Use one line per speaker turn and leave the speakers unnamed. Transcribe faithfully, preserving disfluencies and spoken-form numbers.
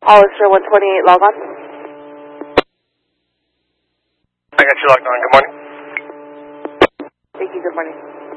Hollister one twenty-eight, log on.
I got you logged on. Good morning.
Thank you, good morning.